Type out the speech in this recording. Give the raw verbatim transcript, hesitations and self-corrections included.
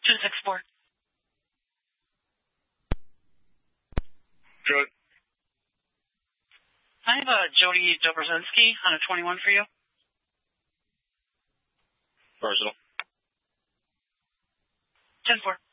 two six four. Good. I have a Jody Dobrzinski on a twenty-one for you. Personal. ten four.